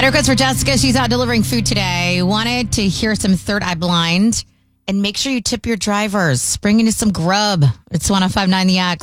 Better request for Jessica. She's out delivering food today. Wanted to hear some Third Eye Blind. And make sure you tip your drivers. Bring in some grub. It's 105.9 The X.